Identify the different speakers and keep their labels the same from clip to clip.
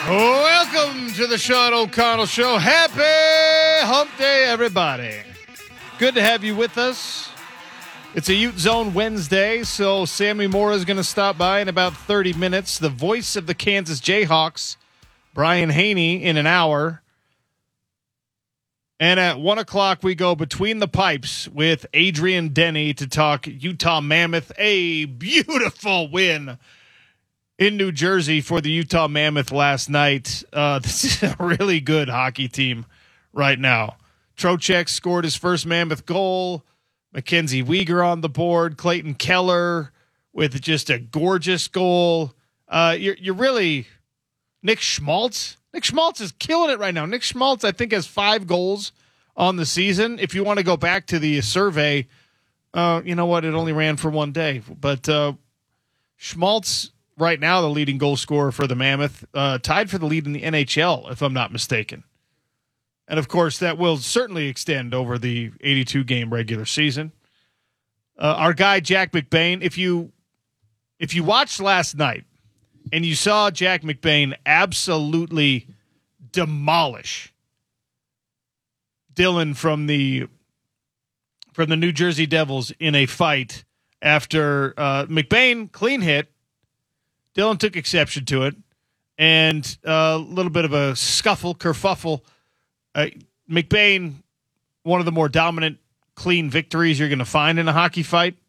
Speaker 1: Welcome to the Sean O'Connell Show. Happy Hump Day, everybody. Good to have you with us. It's a Ute Zone Wednesday, so Sammy Moore is going to stop by in about 30 minutes. The voice of the Kansas Jayhawks, Brian Haney, in an hour. And at 1 o'clock, we go Between the Pipes with Adrian Denny to talk Utah Mammoth. A beautiful win in New Jersey for the Utah Mammoth last night. This is a really good hockey team right now. Trocheck scored his first Mammoth goal. Mackenzie Weegar on the board. Clayton Keller with just a gorgeous goal. You're really Nick Schmaltz. Nick Schmaltz is killing it right now. Nick Schmaltz, I think, has 5 goals on the season. If you want to go back to the survey, you know what? It only ran for 1 day. But Schmaltz, right now, the leading goal scorer for the Mammoth, tied for the lead in the NHL, if I'm not mistaken. And, of course, that will certainly extend over the 82-game regular season. Our guy, Jack McBain, if you watched last night and you saw Jack McBain absolutely demolish Dylan from the New Jersey Devils in a fight after McBain clean hit, Dylan took exception to it, and a little bit of a scuffle, kerfuffle. McBain, one of the more dominant, clean victories you're going to find in a hockey fight.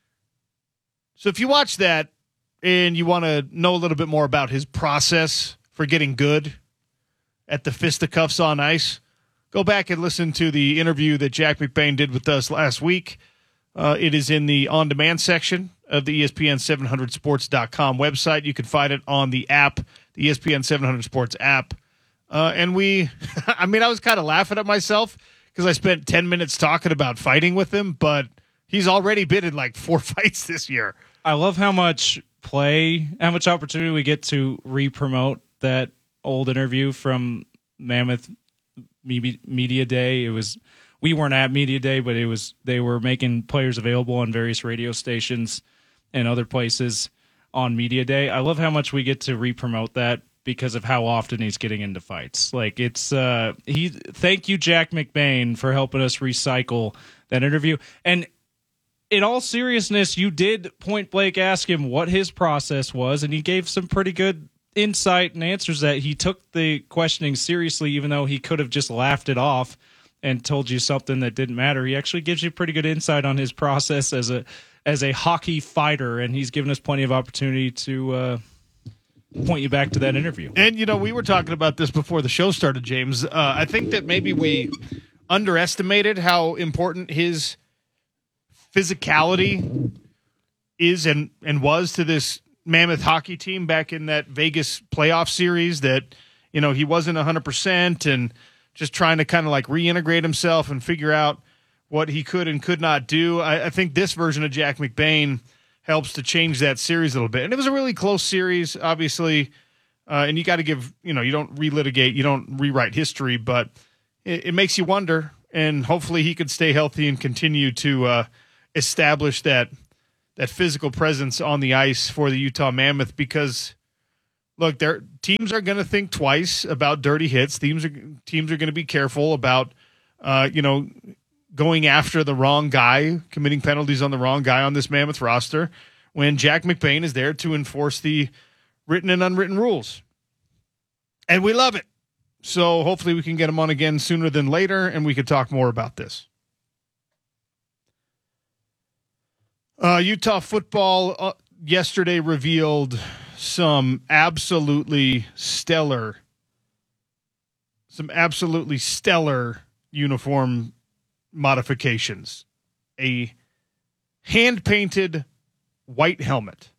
Speaker 1: So if you watch that and you want to know a little bit more about his process for getting good at the fisticuffs on ice, go back and listen to the interview that Jack McBain did with us last week. It is in the on-demand section of the ESPN700sports.com website. You can find it on the app, the ESPN 700 Sports app. And I was kind of laughing at myself because I spent 10 minutes talking about fighting with him, but he's already been in like 4 fights this year.
Speaker 2: I love how much opportunity we get to re-promote that old interview from Mammoth Media Day. We weren't at Media Day, but they were making players available on various radio stations and other places on Media Day. I love how much we get to re-promote that because of how often he's getting into fights. Like thank you, Jack McBain, for helping us recycle that interview. And in all seriousness, you did point blank ask him what his process was, and he gave some pretty good insight and answers that he took the questioning seriously, even though he could have just laughed it off and told you something that didn't matter. He actually gives you pretty good insight on his process as a hockey fighter, and he's given us plenty of opportunity to point you back to that interview.
Speaker 1: And, we were talking about this before the show started, James. I think that maybe we underestimated how important his physicality is and was to this Mammoth hockey team back in that Vegas playoff series that, he wasn't 100% and just trying to kind of like reintegrate himself and figure out what he could and could not do. I think this version of Jack McBain helps to change that series a little bit. And it was a really close series, obviously, and you got to give, you don't relitigate, you don't rewrite history, but it makes you wonder, and hopefully he could stay healthy and continue to establish that physical presence on the ice for the Utah Mammoth because, look, their teams are going to think twice about dirty hits. Teams are going to be careful about, going after the wrong guy, committing penalties on the wrong guy on this Mammoth roster when Jack McBain is there to enforce the written and unwritten rules. And we love it. So hopefully we can get him on again sooner than later and we could talk more about this. Utah football yesterday revealed some absolutely stellar uniform modifications. A hand-painted white helmet.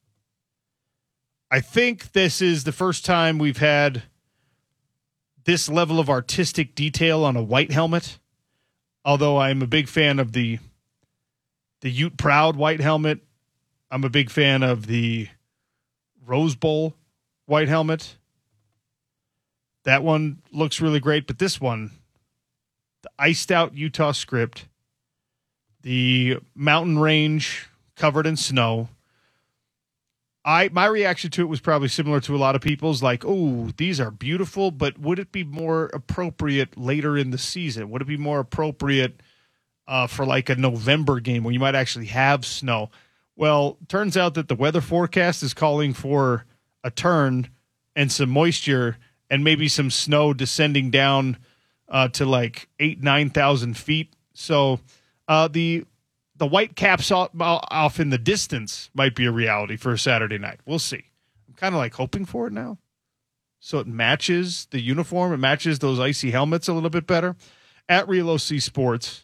Speaker 1: I think this is the first time we've had this level of artistic detail on a white helmet, although I'm a big fan of the Ute Proud white helmet. I'm a big fan of the Rose Bowl white helmet. That one looks really great, but this one, the iced out Utah script, the mountain range covered in snow, My reaction to it was probably similar to a lot of people's, like, oh, these are beautiful, but would it be more appropriate later in the season? Would it be more appropriate for like a November game where you might actually have snow? Well, turns out that the weather forecast is calling for a turn and some moisture and maybe some snow descending down to like 9,000 feet. So the white caps off in the distance might be a reality for a Saturday night. We'll see. I'm kind of like hoping for it now. So it matches the uniform. It matches those icy helmets a little bit better. At Real OC Sports,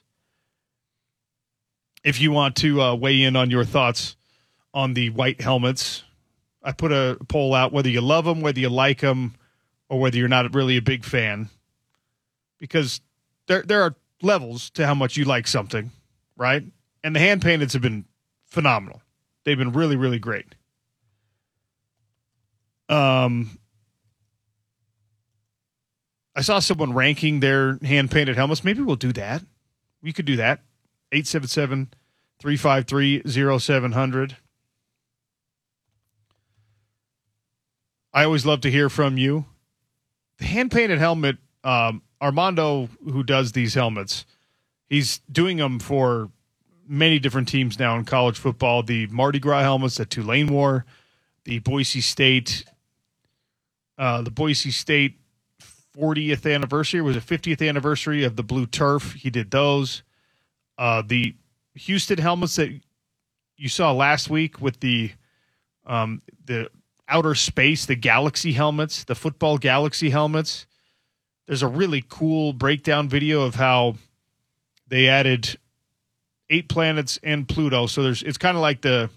Speaker 1: if you want to weigh in on your thoughts on the white helmets, I put a poll out whether you love them, whether you like them, or whether you're not really a big fan. Because there are levels to how much you like something, right? And the hand painteds have been phenomenal. They've been really, really great. I saw someone ranking their hand painted helmets. Maybe we'll do that. We could do that. 877-353-0700. I always love to hear from you. The hand painted helmet, Armando, who does these helmets, he's doing them for many different teams now in college football. The Mardi Gras helmets that Tulane wore, the Boise State 40th anniversary, was it 50th anniversary of the blue turf? He did those. The Houston helmets that you saw last week with the outer space, the Galaxy helmets, the football Galaxy helmets. There's a really cool breakdown video of how they added 8 planets and Pluto. So it's kind of like the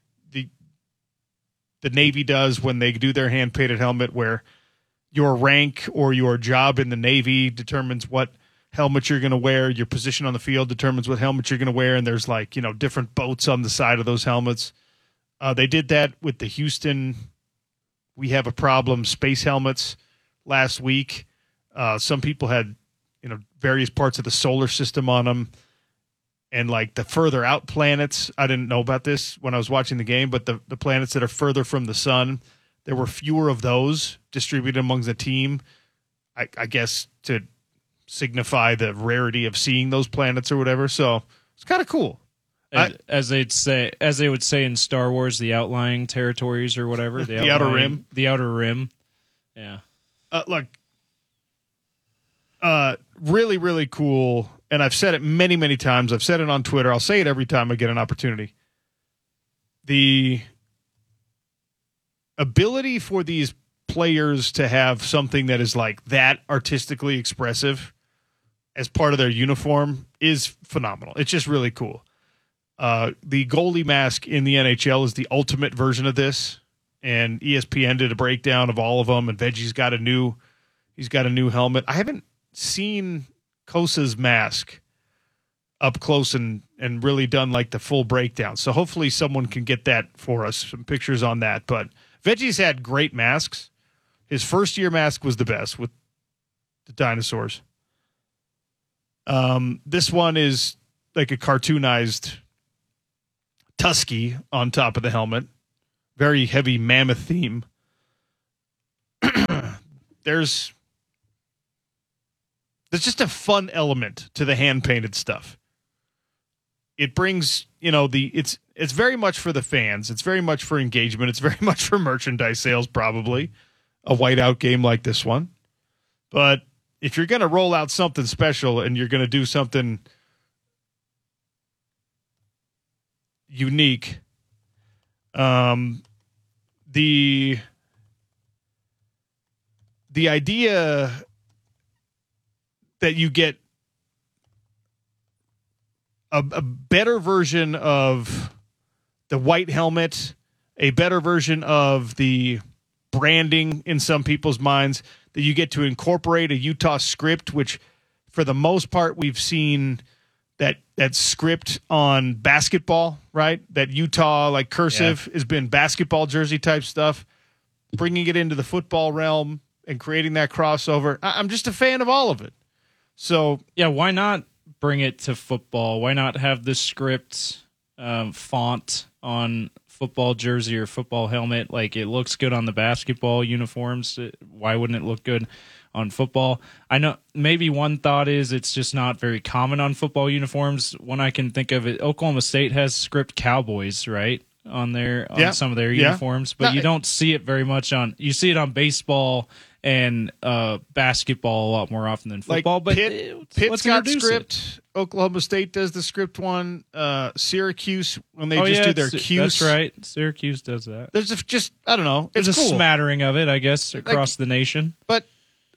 Speaker 1: Navy does when they do their hand painted helmet, where your rank or your job in the Navy determines what helmet you're going to wear. Your position on the field determines what helmet you're going to wear. And there's different boats on the side of those helmets. They did that with the Houston We Have a Problem space helmets last week. Some people had, various parts of the solar system on them. And like the further out planets, I didn't know about this when I was watching the game, but the planets that are further from the sun, there were fewer of those distributed among the team, I guess to signify the rarity of seeing those planets or whatever. So it's kind of cool.
Speaker 2: As they would say in Star Wars, the outlying territories or whatever.
Speaker 1: The outer rim.
Speaker 2: The outer rim. Yeah.
Speaker 1: Look, really, really cool. And I've said it many, many times. I've said it on Twitter. I'll say it every time I get an opportunity. The ability for these players to have something that is like that artistically expressive as part of their uniform is phenomenal. It's just really cool. The goalie mask in the NHL is the ultimate version of this, and ESPN did a breakdown of all of them, and Veggie's got a new helmet. I haven't seen Kosa's mask up close and really done like the full breakdown. So hopefully someone can get that for us, some pictures on that. But Veggie's had great masks. His first year mask was the best with the dinosaurs. This one is like a cartoonized Tusky on top of the helmet. Very heavy mammoth theme. There's just a fun element to the hand painted stuff. It brings, it's very much for the fans. It's very much for engagement. It's very much for merchandise sales, probably a whiteout game like this one. But if you're going to roll out something special and you're going to do something unique, the idea that you get a better version of the white helmet, a better version of the branding in some people's minds, that you get to incorporate a Utah script, which for the most part we've seen that script on basketball, right? That Utah like cursive has been basketball jersey type stuff. Bringing it into the football realm and creating that crossover. I'm just a fan of all of it. So
Speaker 2: yeah, why not bring it to football? Why not have the script font on football jersey or football helmet. Like, it looks good on the basketball uniforms. Why wouldn't it look good on football? I know maybe one thought is it's just not very common on football uniforms. One I can think of it, Oklahoma State has script Cowboys, right? On some of their uniforms, but you don't see it very much you see it on baseball and basketball a lot more often than football.
Speaker 1: Like
Speaker 2: but
Speaker 1: Pitt's got script. Oklahoma State does the script one. Syracuse, when they do their Cuse.
Speaker 2: That's right. Syracuse does that.
Speaker 1: There's I don't know. It's
Speaker 2: There's a
Speaker 1: cool.
Speaker 2: smattering of it, I guess, across the nation.
Speaker 1: But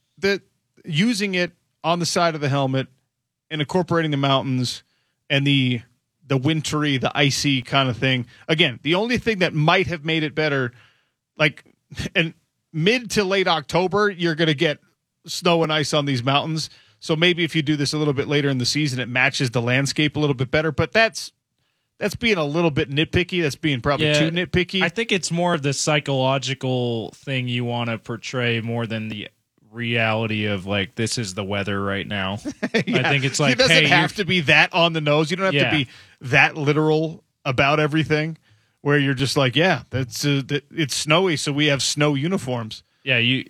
Speaker 1: using it on the side of the helmet and incorporating the mountains and the wintry, the icy kind of thing. Again, the only thing that might have made it better, like in mid to late October, you're going to get snow and ice on these mountains. So maybe if you do this a little bit later in the season, it matches the landscape a little bit better. But that's being a little bit nitpicky. That's being probably too nitpicky.
Speaker 2: I think it's more of the psychological thing you want to portray more than the reality of, like, this is the weather right now. I think it's like,
Speaker 1: it doesn't have to be that on the nose. You don't have to be that literal about everything where you're just like, it's snowy, so we have snow uniforms.
Speaker 2: Yeah, you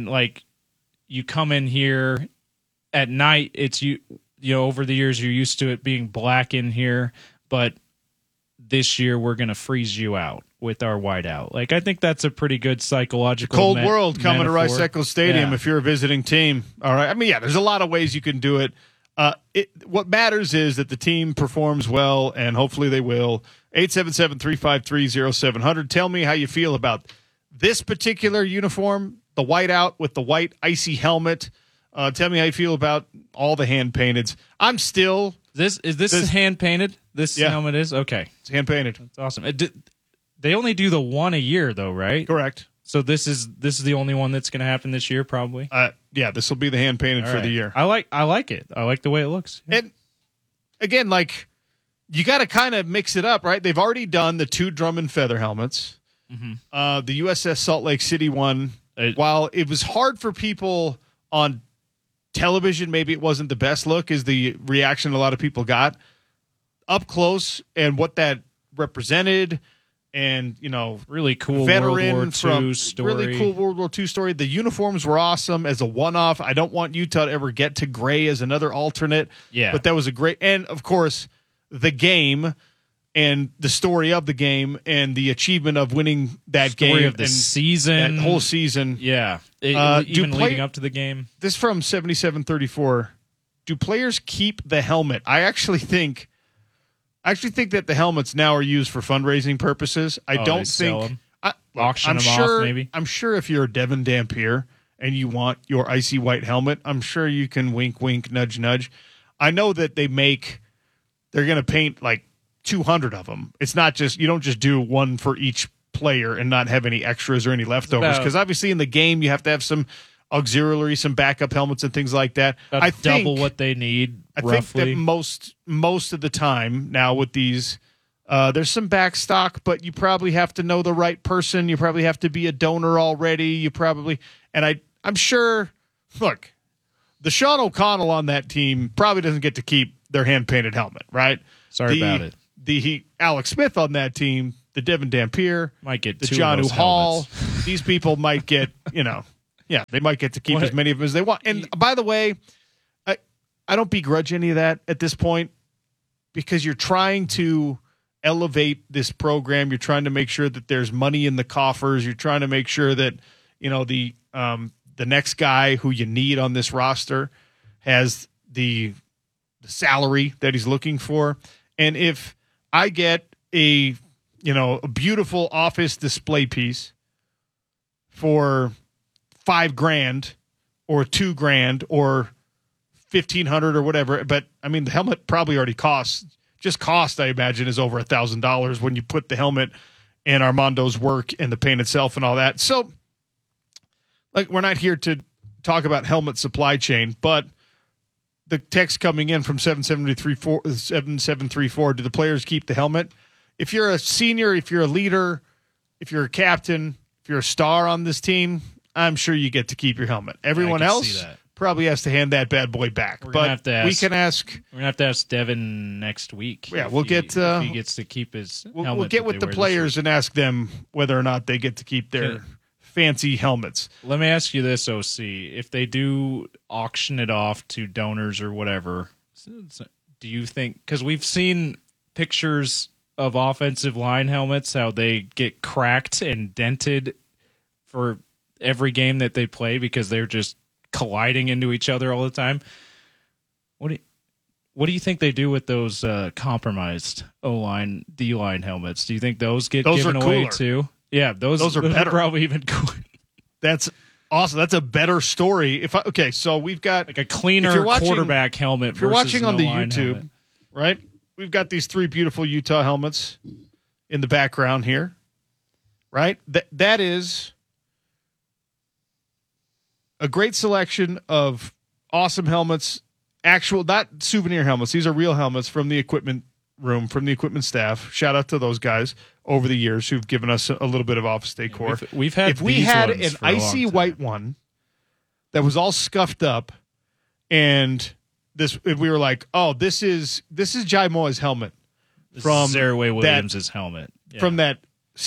Speaker 2: come in here at night, it's you know, over the years you're used to it being black in here, but this year we're going to freeze you out with our whiteout. Like, I think that's a pretty good psychological
Speaker 1: cold world coming
Speaker 2: metaphor.
Speaker 1: to Rice Eccles Stadium if you're a visiting team. All right. I mean, there's a lot of ways you can do it. What matters is that the team performs well, and hopefully they will. 877-353-0700. Tell me how you feel about this particular uniform, the whiteout with the white icy helmet. Tell me how you feel about all the hand-painteds. I'm still...
Speaker 2: Is this hand-painted? This helmet is? Okay.
Speaker 1: It's hand-painted.
Speaker 2: That's awesome. They only do the one a year, though, right?
Speaker 1: Correct.
Speaker 2: So this is the only one that's going to happen this year, probably.
Speaker 1: This will be the hand painted for the year.
Speaker 2: I like it. I like the way it looks. Yeah.
Speaker 1: And again, like, you got to kind of mix it up, right? They've already done the 2 drum and feather helmets. Mm-hmm. The USS Salt Lake City one. While it was hard for people on television, maybe it wasn't the best look, is the reaction a lot of people got up close and what that represented. And, you know,
Speaker 2: really cool
Speaker 1: veteran
Speaker 2: World War II story.
Speaker 1: Really cool World War II story. The uniforms were awesome as a one-off. I don't want Utah to ever get to gray as another alternate.
Speaker 2: Yeah.
Speaker 1: But that was a great – and, of course, the game and the story of the game and the achievement of winning that game.
Speaker 2: Story of the season.
Speaker 1: That whole season.
Speaker 2: Yeah. Even leading up to the game.
Speaker 1: This from 7734. Do players keep the helmet? I actually think that the helmets now are used for fundraising purposes. I don't think
Speaker 2: auction them off. Maybe
Speaker 1: I'm sure if you're Devin Dampier and you want your icy white helmet, I'm sure you can wink, wink, nudge, nudge. I know that they're going to paint like 200 of them. It's not just you don't just do one for each player and not have any extras or any leftovers because obviously in the game you have to have some auxiliary, some backup helmets and things like that.
Speaker 2: I think double what they need.
Speaker 1: I think that most of the time now with these, there's some back stock, but you probably have to know the right person. You probably have to be a donor already. I'm sure. Look, the Sean O'Connell on that team probably doesn't get to keep their hand painted helmet, right?
Speaker 2: Sorry about it.
Speaker 1: The Alex Smith on that team, the Devin Dampier,
Speaker 2: might get
Speaker 1: the
Speaker 2: two
Speaker 1: John
Speaker 2: of those
Speaker 1: Hall.
Speaker 2: helmets.
Speaker 1: These people might get, they might get to keep as many of them as they want. And by the way, I don't begrudge any of that at this point because you're trying to elevate this program. You're trying to make sure that there's money in the coffers. You're trying to make sure that, the next guy who you need on this roster has the salary that he's looking for. And if I get a beautiful office display piece for $5,000 or $2,000 or $1,500 or whatever, but I mean the helmet probably already cost I imagine is over $1,000 when you put the helmet and Armando's work and the paint itself and all that. So like we're not here to talk about helmet supply chain, but the text coming in from 7734, do the players keep the helmet? If you're a senior, if you're a leader, if you're a captain, if you're a star on this team, I'm sure you get to keep your helmet. Everyone else, probably has to hand that bad boy back.
Speaker 2: We're gonna
Speaker 1: But
Speaker 2: have to ask,
Speaker 1: we can ask.
Speaker 2: We're gonna have to ask Devin next week.
Speaker 1: Yeah,
Speaker 2: if
Speaker 1: we'll
Speaker 2: he,
Speaker 1: get.
Speaker 2: if he gets to keep his.
Speaker 1: We'll get with the players and ask them whether or not they get to keep their fancy helmets.
Speaker 2: Let me ask you this, OC: if they do auction it off to donors or whatever, do you think? Because we've seen pictures of offensive line helmets, how they get cracked and dented for every game that they play because they're just colliding into each other all the time. What do you think they do with those compromised O-line, D-line helmets? Do you think those get given away too? Yeah, those are better. Probably even cooler.
Speaker 1: That's awesome. That's a better story. So we've got
Speaker 2: like a cleaner quarterback helmet.
Speaker 1: If you're watching on the YouTube,
Speaker 2: helmet.
Speaker 1: right? We've got these 3 beautiful Utah helmets in the background here, right? That is a great selection of awesome helmets, not souvenir helmets. These are real helmets from the equipment room, from the equipment staff. Shout out to those guys over the years who've given us a little bit of office decor.
Speaker 2: We've had
Speaker 1: if we had an icy white one that was all scuffed up, and we were like, oh, this is Jai Moa's helmet from
Speaker 2: Zaraway Williams' helmet
Speaker 1: from that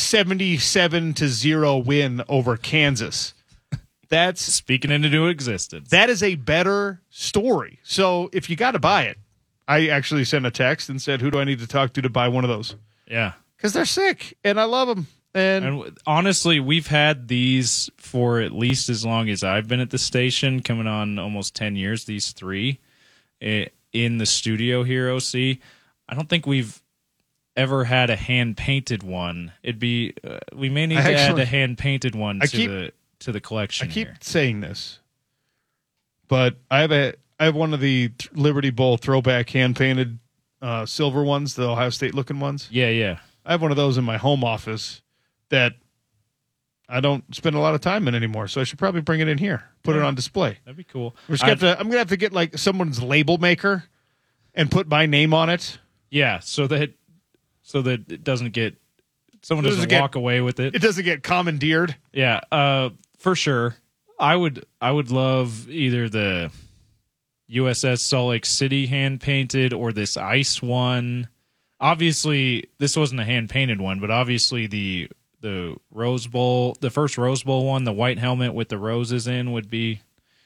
Speaker 1: 77-0 win over Kansas. That's
Speaker 2: speaking into existence.
Speaker 1: That is a better story. So if you got to buy it, I actually sent a text and said, who do I need to talk to buy one of those?
Speaker 2: Yeah.
Speaker 1: Because they're sick, and I love them.
Speaker 2: And honestly, we've had these for at least as long as I've been at the station, coming on almost 10 years, these 3 in the studio here, OC. I don't think we've ever had a hand-painted one. It'd be we may need to add a hand-painted one to the collection.
Speaker 1: I keep saying this, but I have one of the Liberty Bowl throwback hand-painted silver ones, the Ohio State looking ones.
Speaker 2: Yeah.
Speaker 1: I have one of those in my home office that I don't spend a lot of time in anymore, so I should probably bring it in here, put it on display.
Speaker 2: That'd be cool.
Speaker 1: I'm gonna have to get like someone's label maker and put my name on it.
Speaker 2: Yeah, so that it doesn't get doesn't walk away with it.
Speaker 1: It doesn't get commandeered.
Speaker 2: Yeah, for sure. I would love either the USS Salt Lake City hand painted or this ice one. Obviously, this wasn't a hand painted one, but obviously the Rose Bowl, the first Rose Bowl one, the white helmet with the roses in would be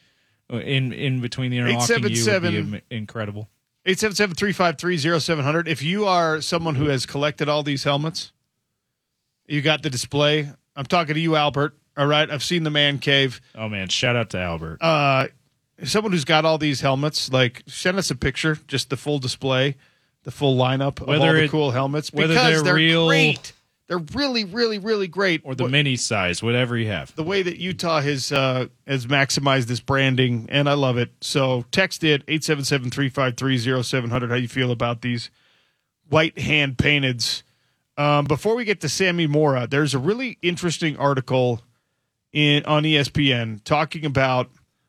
Speaker 2: in between the interlocking would be incredible.
Speaker 1: 877-353-0700. If you are someone who has collected all these helmets, you got the display. I'm talking to you, Albert. All right, I've seen the man cave.
Speaker 2: Oh man, shout out to Albert.
Speaker 1: Someone who's got all these helmets, like send us a picture, just the full display, the full lineup of all the cool helmets, because they're real, great. They're really, really, really great.
Speaker 2: Or the mini size, whatever you have.
Speaker 1: The way that Utah has maximized this branding, and I love it. So text it, 877-353-0700, how you feel about these white hand-painteds. Before we get to Sammy Mora, there's a really interesting article on ESPN talking about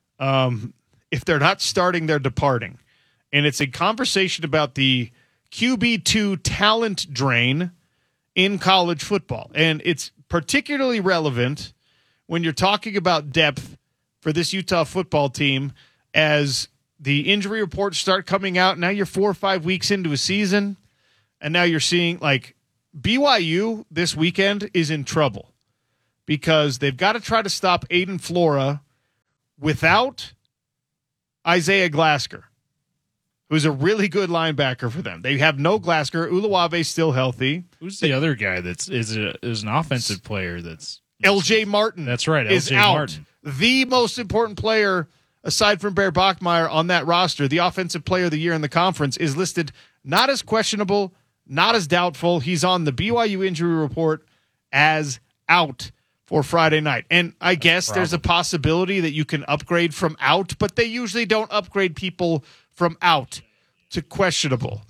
Speaker 1: if they're not starting, they're departing. And it's a conversation about the QB2 talent drain in college football. And it's particularly relevant when you're talking about depth for this Utah football team as the injury reports start coming out. Now you're 4 or 5 weeks into a season, and now you're seeing like BYU this weekend is in trouble because they've got to try to stop Aiden Flora without Isaiah Glasker, who's a really good linebacker for them. They have no Glasker. Uluwave's still healthy.
Speaker 2: Who's the other guy that's is an offensive player that's
Speaker 1: LJ Martin?
Speaker 2: That's right,
Speaker 1: is
Speaker 2: LJ
Speaker 1: out.
Speaker 2: Martin.
Speaker 1: The most important player aside from Bear Bachmeier on that roster, the offensive player of the year in the conference, is listed not as questionable, not as doubtful. He's on the BYU injury report as out for Friday night. And I guess there's a possibility that you can upgrade from out, but they usually don't upgrade people from out to questionable.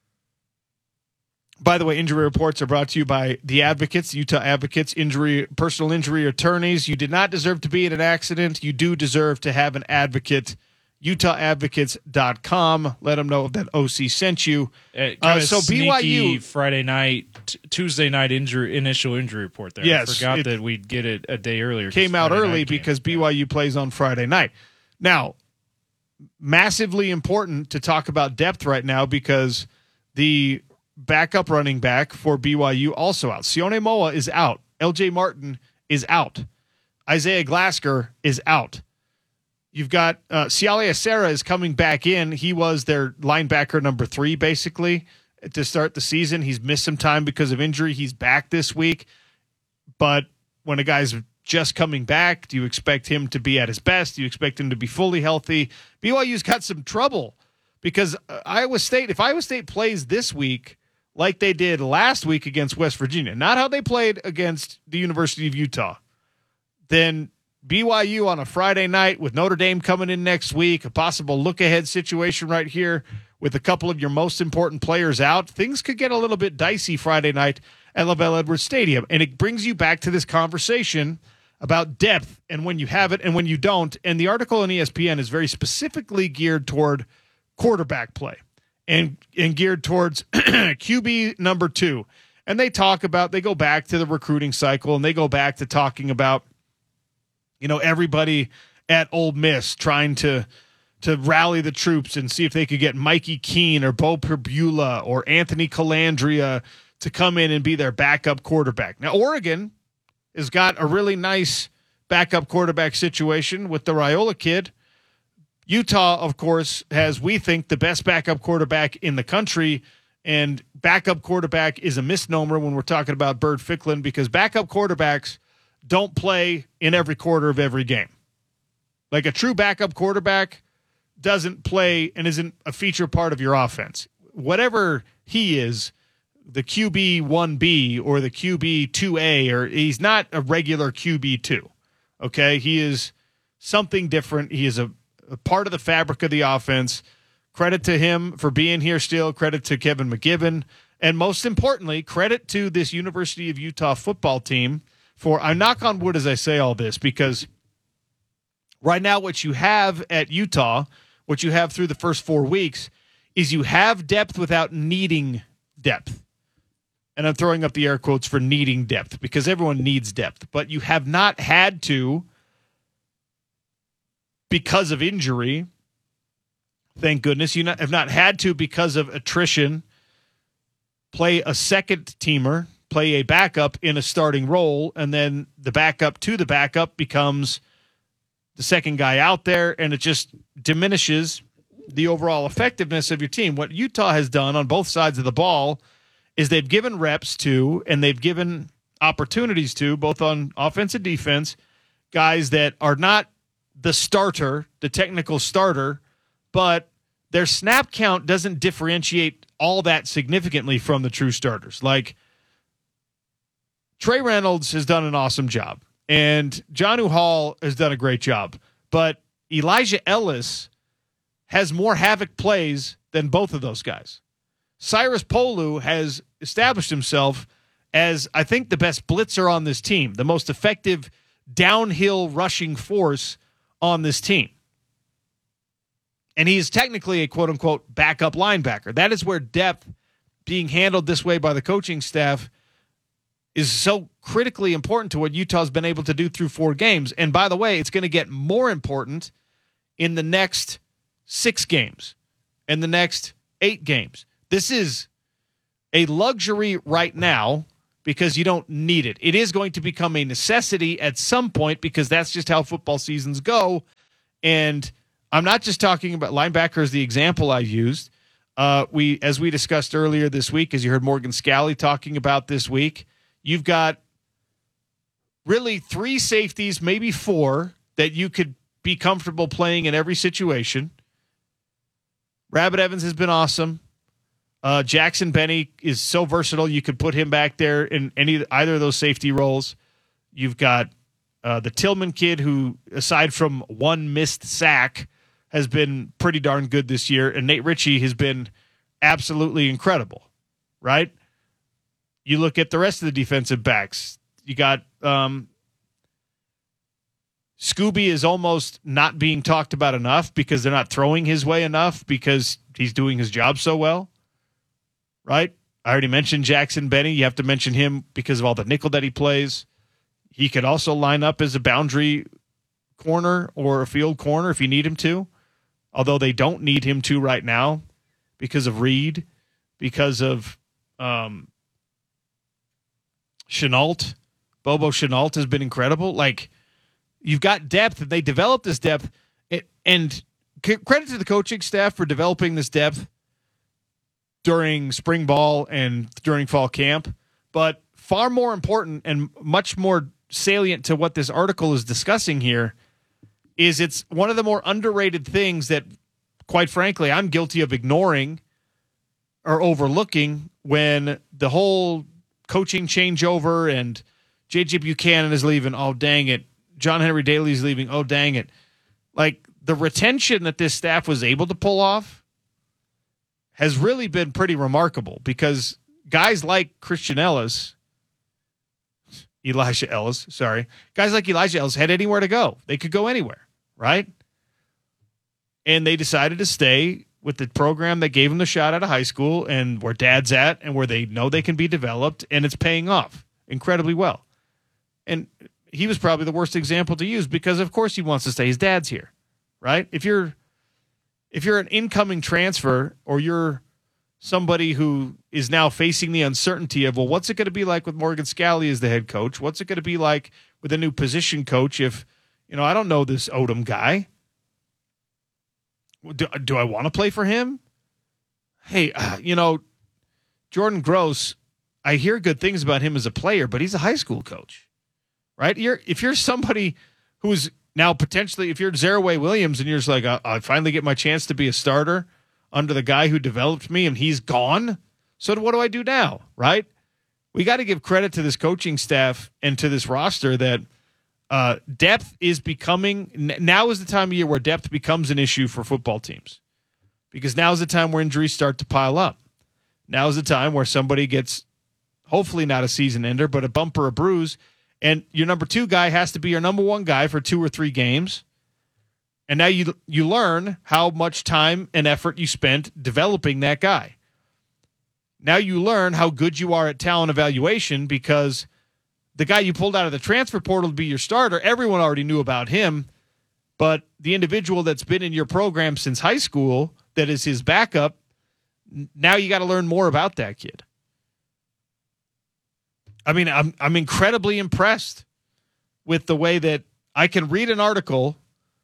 Speaker 1: By the way, injury reports are brought to you by the Advocates, Utah Advocates, personal injury attorneys. You did not deserve to be in an accident. You do deserve to have an advocate. UtahAdvocates.com. Let them know that OC sent you.
Speaker 2: So BYU Friday night, Tuesday night initial injury report there.
Speaker 1: Yes,
Speaker 2: I forgot that we'd get it a day earlier.
Speaker 1: Came out early because BYU plays on Friday night. Now, massively important to talk about depth right now because the backup running back for BYU also out. Sione Moa is out. LJ Martin is out. Isaiah Glasker is out. You've got Siale Acera is coming back in. He was their linebacker number 3, basically, to start the season. He's missed some time because of injury. He's back this week. But when a guy's just coming back, do you expect him to be at his best? Do you expect him to be fully healthy? BYU's got some trouble because Iowa State, if Iowa State plays this week like they did last week against West Virginia, not how they played against the University of Utah, then BYU on a Friday night with Notre Dame coming in next week, a possible look-ahead situation right here with a couple of your most important players out, things could get a little bit dicey Friday night at LaVell Edwards Stadium. And it brings you back to this conversation about depth and when you have it and when you don't. And the article on ESPN is very specifically geared toward quarterback play and geared towards QB number 2. And they go back to the recruiting cycle and they go back to talking about, everybody at Ole Miss trying to rally the troops and see if they could get Mikey Keene or Bo Perbula or Anthony Calandria to come in and be their backup quarterback. Now, Oregon has got a really nice backup quarterback situation with the Raiola kid. Utah, of course, has, we think, the best backup quarterback in the country, and backup quarterback is a misnomer when we're talking about Bird Ficklin because backup quarterbacks don't play in every quarter of every game. Like a true backup quarterback doesn't play and isn't a feature part of your offense. Whatever he is, the QB 1B or the QB 2A, or he's not a regular QB 2. Okay, he is something different. He is a part of the fabric of the offense. Credit to him for being here still. Credit to Kevin McGibbon. And most importantly, credit to this University of Utah football team for, I knock on wood as I say all this, because right now what you have at Utah, what you have through the first 4 weeks, is you have depth without needing depth. And I'm throwing up the air quotes for needing depth because everyone needs depth. But you have not had to, because of injury, thank goodness, you have not had to, because of attrition, play a second teamer, play a backup in a starting role, and then the backup to the backup becomes the second guy out there, and it just diminishes the overall effectiveness of your team. What Utah has done on both sides of the ball is they've given reps to, and they've given opportunities to, both on offense and defense, guys that are not the starter, the technical starter, but their snap count doesn't differentiate all that significantly from the true starters. Like, Trey Reynolds has done an awesome job, and Jonnu Hall has done a great job, but Elijah Ellis has more havoc plays than both of those guys. Cyrus Polu has established himself as, I think, the best blitzer on this team, the most effective downhill rushing force on this team. And he's technically a quote-unquote backup linebacker. That is where depth being handled this way by the coaching staff is so critically important to what Utah's been able to do through 4 games. And by the way, it's going to get more important in the next 6 games, in the next 8 games. This is a luxury right now because you don't need it. It is going to become a necessity at some point because that's just how football seasons go. And I'm not just talking about linebacker as the example I used. As we discussed earlier this week, as you heard Morgan Scalley talking about this week, you've got really 3 safeties, maybe 4, that you could be comfortable playing in every situation. Rabbit Evans has been awesome. Jackson Benny is so versatile. You could put him back there in either of those safety roles. You've got the Tillman kid, who, aside from 1 missed sack, has been pretty darn good this year. And Nate Ritchie has been absolutely incredible, right? You look at the rest of the defensive backs. You got Scooby is almost not being talked about enough because they're not throwing his way enough because he's doing his job so well, right? I already mentioned Jackson Benny. You have to mention him because of all the nickel that he plays. He could also line up as a boundary corner or a field corner if you need him to. although they don't need him to right now because of Reed, because of Chenault. Bobo Chenault has been incredible. Like, you've got depth, and they developed this depth. And credit to the coaching staff for developing this depth during spring ball and during fall camp. But far more important and much more salient to what this article is discussing here is it's one of the more underrated things that, quite frankly, I'm guilty of ignoring or overlooking when the whole coaching changeover and J.J. Buchanan is leaving. Oh, dang it. John Henry Daly's leaving. Oh, dang it. Like, the retention that this staff was able to pull off has really been pretty remarkable because guys like Elijah Ellis, guys like Elijah Ellis had anywhere to go. They could go anywhere, right? And they decided to stay with the program that gave them the shot out of high school and where dad's at and where they know they can be developed, and it's paying off incredibly well. And he was probably the worst example to use because, of course, he wants to stay. His dad's here, right? If you're an incoming transfer or you're somebody who is now facing the uncertainty of, well, what's it going to be like with Morgan Scalley as the head coach? What's it going to be like with a new position coach if, I don't know this Odom guy? Do I want to play for him? Hey, Jordan Gross, I hear good things about him as a player, but he's a high school coach, right? If you're somebody who's now potentially, if you're Zaraway Williams and you're just like, I finally get my chance to be a starter under the guy who developed me and he's gone, so what do I do now, right? We got to give credit to this coaching staff and to this roster that depth is becoming, now is the time of year where depth becomes an issue for football teams because now is the time where injuries start to pile up. Now is the time where somebody gets, hopefully not a season ender, but a bump or a bruise, and your number 2 guy has to be your number 1 guy for 2 or 3 games. And now you learn how much time and effort you spent developing that guy. Now you learn how good you are at talent evaluation because the guy you pulled out of the transfer portal to be your starter, everyone already knew about him, but the individual that's been in your program since high school that is his backup, now you got to learn more about that kid. I mean, I'm incredibly impressed with the way that I can read an article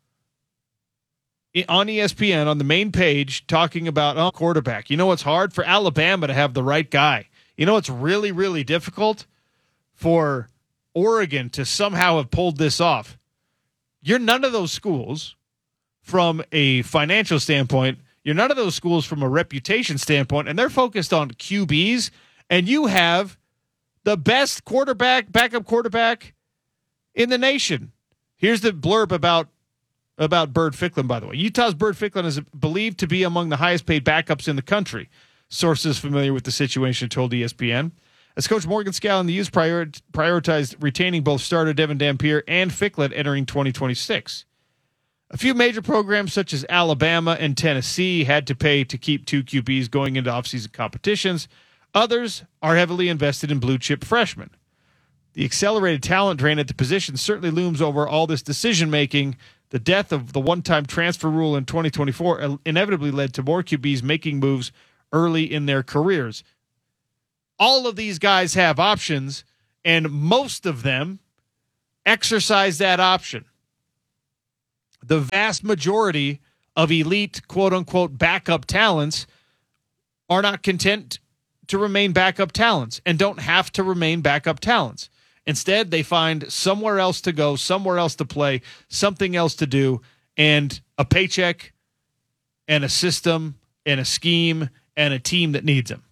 Speaker 1: on ESPN on the main page talking about quarterback. You know what's hard? For Alabama to have the right guy. You know what's really, really difficult? For Oregon to somehow have pulled this off. You're none of those schools from a financial standpoint. You're none of those schools from a reputation standpoint, and they're focused on QBs, and you have the best backup quarterback in the nation. Here's the blurb about Bird Ficklin, by the way. Utah's Bird Ficklin is believed to be among the highest paid backups in the country. Sources familiar with the situation told ESPN. As Coach Morgan Scalley and the Utes prioritized retaining both starter Devin Dampier and Ficklin entering 2026. A few major programs such as Alabama and Tennessee had to pay to keep 2 QBs going into offseason competitions. Others are heavily invested in blue-chip freshmen. The accelerated talent drain at the position certainly looms over all this decision-making. The death of the one-time transfer rule in 2024 inevitably led to more QBs making moves early in their careers. All of these guys have options, and most of them exercise that option. The vast majority of elite, quote-unquote, backup talents are not content to remain backup talents and don't have to remain backup talents. Instead, they find somewhere else to go, somewhere else to play, something else to do, and a paycheck and a system and a scheme and a team that needs them.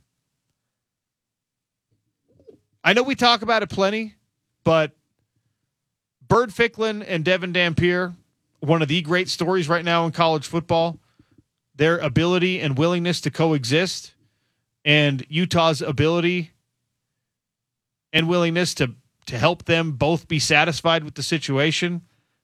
Speaker 1: I know we talk about it plenty, but Bird Ficklin and Devin Dampier, one of the great stories right now in college football, their ability and willingness to coexist, and Utah's ability and willingness to help them both be satisfied with the situation.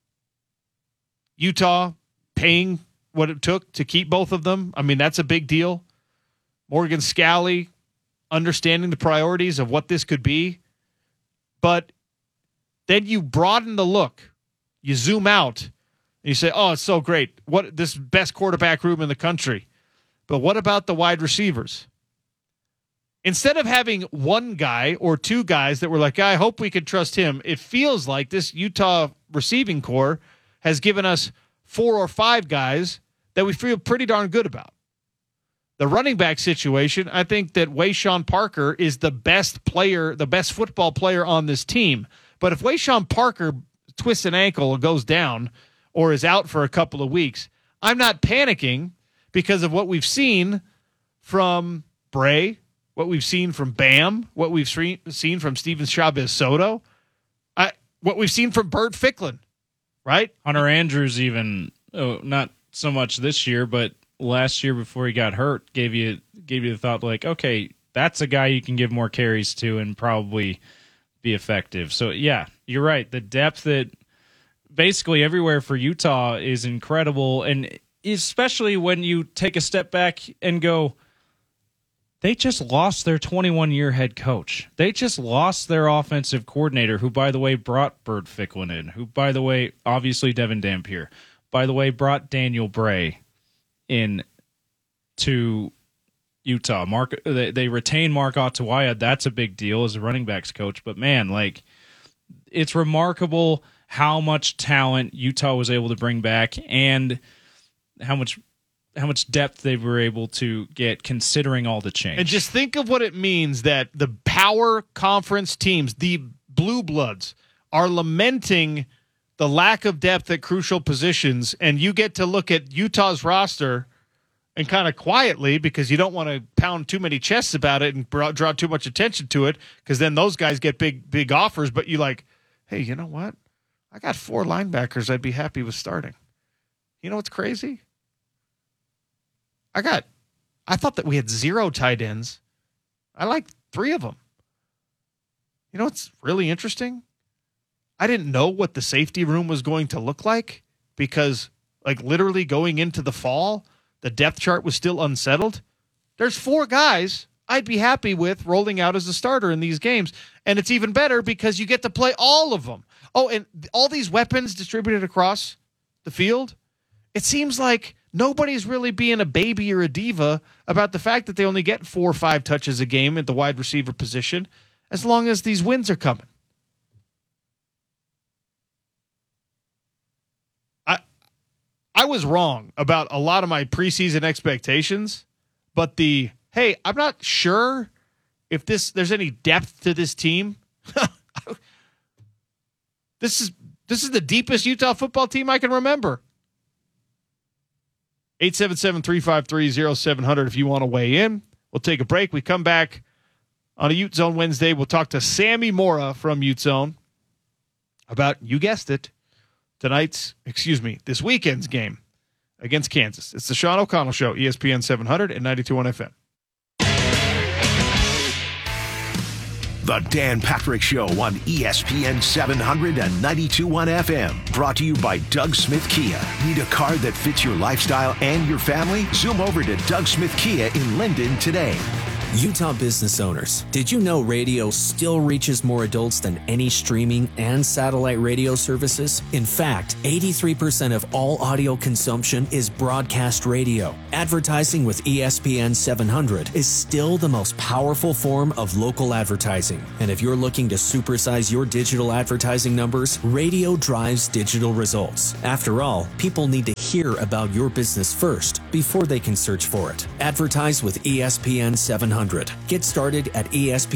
Speaker 1: Utah paying what it took to keep both of them. I mean, that's a big deal. Morgan Scalley understanding the priorities of what this could be. But then you broaden the look. You zoom out And you say, oh, it's so great. What this best quarterback room in the country. But what about the wide receivers? Instead of having one guy or two guys that were like, I hope we can trust him, it feels like this Utah receiving core has given us 4 or 5 guys that we feel pretty darn good about. The running back situation, I think that Wayshawn Parker is the best player, the best football player on this team. But if Wayshawn Parker twists an ankle or goes down or is out for a couple of weeks, I'm not panicking because of what we've seen from Bray, what we've seen from Bam, what we've seen from Steven Chavez Soto, what we've seen from Burt Ficklin, right?
Speaker 2: Hunter Andrews even, not so much this year, but last year before he got hurt, gave you the thought like, okay, that's a guy you can give more carries to and probably be effective. So, yeah, you're right. The depth that basically everywhere for Utah is incredible, and especially when you take a step back and go, they just lost their 21-year head coach. They just lost their offensive coordinator, who, by the way, brought Burt Ficklin in, who, by the way, obviously Devin Dampier, by the way, brought Daniel Bray in to Utah. They retain Mark Ottawaya. That's a big deal as a running backs coach. But, man, like, it's remarkable how much talent Utah was able to bring back and how much depth they were able to get considering all the change.
Speaker 1: And just think of what it means that the power conference teams, the Blue Bloods, are lamenting the lack of depth at crucial positions, and you get to look at Utah's roster and kind of quietly, because you don't want to pound too many chests about it and draw too much attention to it, because then those guys get big offers, but you like, hey, you know what? I got 4 linebackers I'd be happy with starting. You know what's crazy? I thought that we had 0 tight ends. I like 3 of them. You know what's really interesting? I didn't know what the safety room was going to look like because, like, literally going into the fall, the depth chart was still unsettled. There's 4 guys I'd be happy with rolling out as a starter in these games. And it's even better because you get to play all of them. Oh, and all these weapons distributed across the field. It seems like nobody's really being a baby or a diva about the fact that they only get 4 or 5 touches a game at the wide receiver position as long as these wins are coming. I was wrong about a lot of my preseason expectations, but hey, I'm not sure if there's any depth to this team. This is the deepest Utah football team I can remember. 877-353-0700 if you want to weigh in. We'll take a break. We come back on a Ute Zone Wednesday. We'll talk to Sammy Mora from Ute Zone about, you guessed it, this weekend's game against Kansas. It's the Sean O'Connell Show, ESPN 700 and 92.1 FM.
Speaker 3: The Dan Patrick Show on ESPN 700 and 92.1 FM. Brought to you by Doug Smith Kia. Need a car that fits your lifestyle and your family? Zoom over to Doug Smith Kia in Linden today.
Speaker 4: Utah business owners, did you know radio still reaches more adults than any streaming and satellite radio services? In fact, 83% of all audio consumption is broadcast radio. Advertising with ESPN 700 is still the most powerful form of local advertising. And if you're looking to supersize your digital advertising numbers, radio drives digital results. After all, people need to hear about your business first before they can search for it. Advertise with ESPN 700. Get started at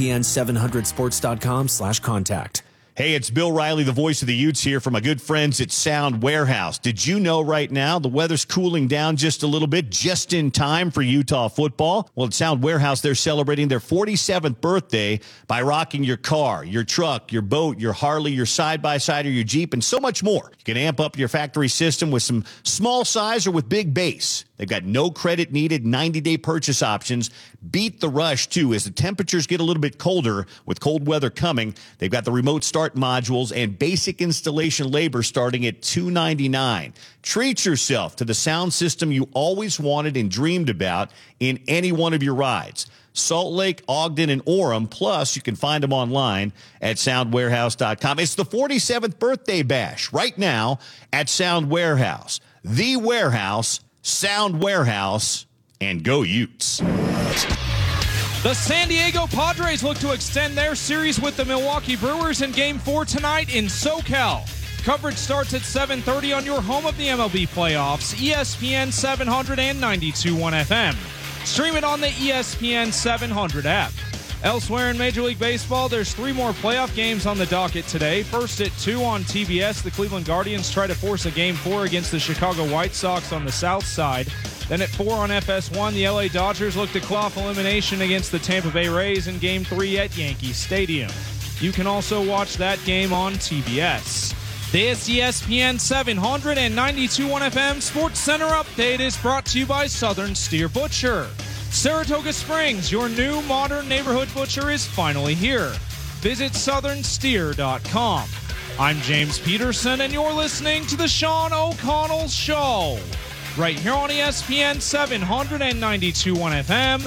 Speaker 4: ESPN700sports.com/contact.
Speaker 5: Hey, it's Bill Riley, the voice of the Utes here from my good friends at Sound Warehouse. Did you know right now the weather's cooling down just a little bit, just in time for Utah football? Well, at Sound Warehouse, they're celebrating their 47th birthday by rocking your car, your truck, your boat, your Harley, your side-by-side, or your Jeep, and so much more. You can amp up your factory system with some small size or with big bass. They've got no credit needed, 90-day purchase options. Beat the rush, too, as the temperatures get a little bit colder with cold weather coming. They've got the remote start smart modules, and basic installation labor starting at $299. Treat yourself to the sound system you always wanted and dreamed about in any one of your rides. Salt Lake, Ogden, and Orem. Plus, you can find them online at soundwarehouse.com. It's the 47th birthday bash right now at Sound Warehouse. The Warehouse, Sound Warehouse, and go Utes.
Speaker 2: The San Diego Padres look to extend their series with the Milwaukee Brewers in Game 4 tonight in SoCal. Coverage starts at 7:30 on your home of the MLB playoffs, ESPN 700 and 92.1 FM. Stream it on the ESPN 700 app. Elsewhere in Major League Baseball, there's 3 more playoff games on the docket today. First at 2 on TBS, the Cleveland Guardians try to force a Game 4 against the Chicago White Sox on the south side. Then at 4 on FS1, the LA Dodgers look to claw off elimination against the Tampa Bay Rays in Game 3 at Yankee Stadium. You can also watch that game on TBS. This ESPN 700 and 92.1 FM Sports Center update is brought to you by Southern Steer Butcher. Saratoga Springs, your new modern neighborhood butcher, is finally here. Visit southernsteer.com. I'm James Peterson, and you're listening to The Sean O'Connell Show. Right here on ESPN 700 and 92.1 FM,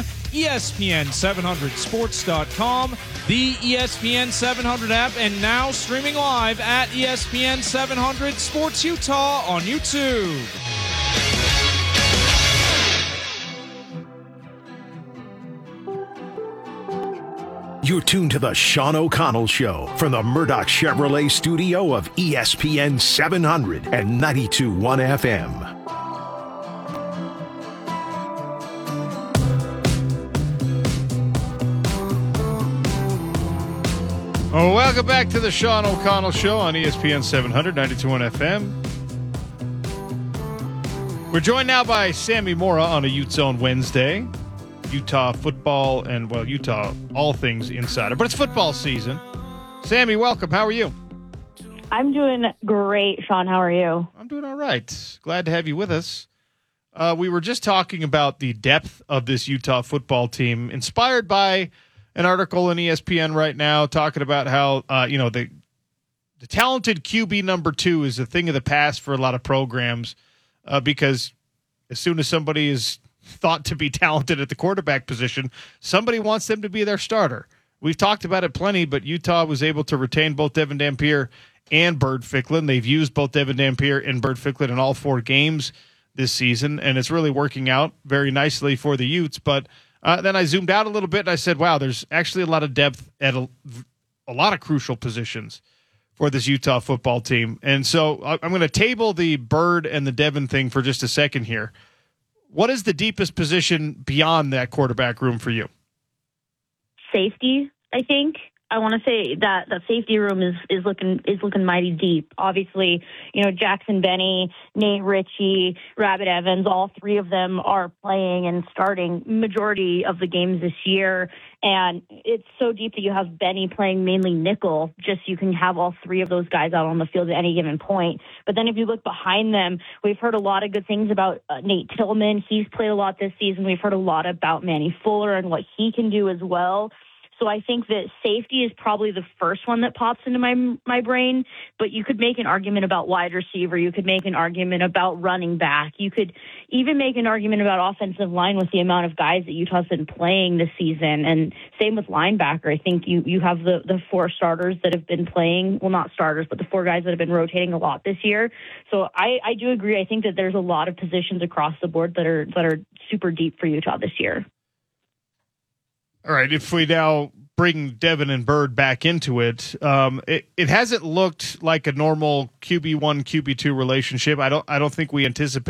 Speaker 2: ESPN700sports.com, the ESPN 700 app, and now streaming live at ESPN 700 Sports Utah on YouTube.
Speaker 3: You're tuned to the Sean O'Connell Show from the Murdoch Chevrolet studio of ESPN 700 and 92.1 FM.
Speaker 1: Oh, welcome back to the Sean O'Connell Show on ESPN 700, 92.1 FM. We're joined now by Sammy Mora on a Ute Zone Wednesday. Utah football and, well, Utah, all things insider. But it's football season. Sammy, welcome. How are you?
Speaker 6: I'm doing great, Sean. How are you?
Speaker 1: I'm doing all right. Glad to have you with us. We were just talking about the depth of this Utah football team, inspired by an article in ESPN right now talking about how, the talented QB number 2 is a thing of the past for a lot of programs because as soon as somebody is thought to be talented at the quarterback position, somebody wants them to be their starter. We've talked about it plenty, but Utah was able to retain both Devin Dampier and Bird Ficklin. They've used both Devin Dampier and Bird Ficklin in all 4 games this season, and it's really working out very nicely for the Utes. But then I zoomed out a little bit and I said, wow, there's actually a lot of depth at a lot of crucial positions for this Utah football team. And so I'm going to table the Bird and the Devin thing for just a second here. What is the deepest position beyond that quarterback room for you?
Speaker 6: Safety, I think. I want to say that the safety room is looking mighty deep. Obviously, Jackson Benny, Nate Ritchie, Rabbit Evans, all 3 of them are playing and starting majority of the games this year. And it's so deep that you have Benny playing mainly nickel, just so you can have all 3 of those guys out on the field at any given point. But then if you look behind them, we've heard a lot of good things about Nate Tillman. He's played a lot this season. We've heard a lot about Manny Fuller and what he can do as well. So I think that safety is probably the first one that pops into my brain, but you could make an argument about wide receiver. You could make an argument about running back. You could even make an argument about offensive line with the amount of guys that Utah's been playing this season. And same with linebacker. I think you have the 4 starters that have been playing, well, not starters, but the 4 guys that have been rotating a lot this year. So I do agree. I think that there's a lot of positions across the board that are super deep for Utah this year.
Speaker 1: All right, if we now bring Devin and Bird back into it, it hasn't looked like a normal QB1, QB2 relationship. I don't think we anticipate